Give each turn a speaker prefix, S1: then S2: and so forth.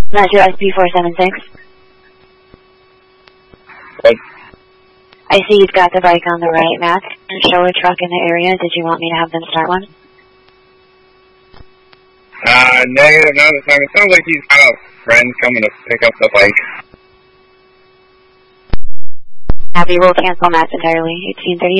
S1: Roger, SP476.
S2: What?
S1: I see you've got the bike on the right, Mac. Show a truck in the area. Did you want me to have them start one?
S2: Negative, not this time. It sounds like he's got a friend coming to pick up the bike.
S1: Happy, we'll cancel Matt's entirely. 1838.